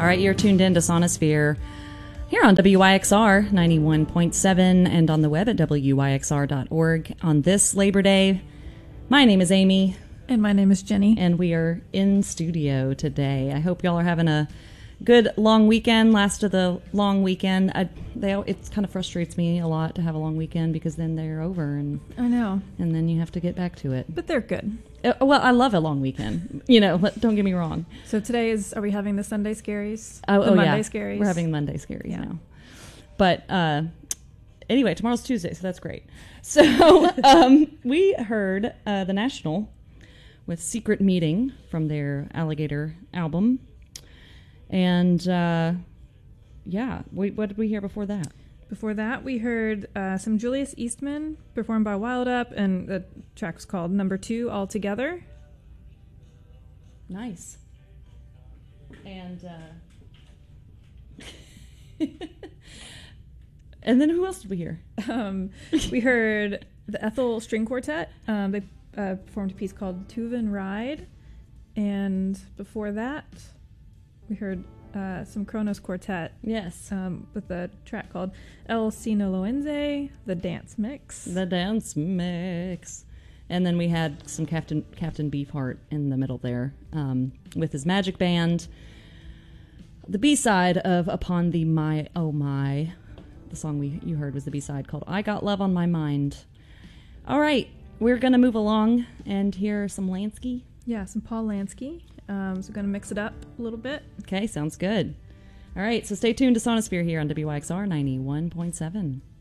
right, you're tuned in to Sonosphere here on WYXR 91.7 and on the web at WYXR.org on this Labor Day. My name is Amy. And my name is Jenny. And we are in studio today. I hope y'all are having a good long weekend, last of the long weekend. It kind of frustrates me a lot to have a long weekend because then they're over. And I know. And then you have to get back to it. But they're good. Well, I love a long weekend, you know, don't get me wrong. So today are we having the Sunday Scaries? Oh, Monday yeah. Scaries? We're having Monday Scaries now. But anyway, tomorrow's Tuesday, so that's great. So we heard The National with Secret Meeting from their Alligator album. And what did we hear before that? Before that, we heard some Julius Eastman performed by Wild Up, and the track was called Number 2 Altogether. Nice. And and then who else did we hear? We heard the Ethel String Quartet. They performed a piece called Tuvan Ride. And before that, we heard some Kronos Quartet. Yes. With a track called El Sino Loenze, The Dance Mix. The Dance Mix. And then we had some Captain Beefheart in the middle there with his Magic Band. The B-side of Upon the My Oh My. The song you heard was the B-side called I Got Love on My Mind. All right, we're going to move along and hear some Lansky. Yeah, some Paul Lansky. So we're going to mix it up a little bit. Okay, sounds good. All right, so stay tuned to Sonosphere here on WYXR 91.7.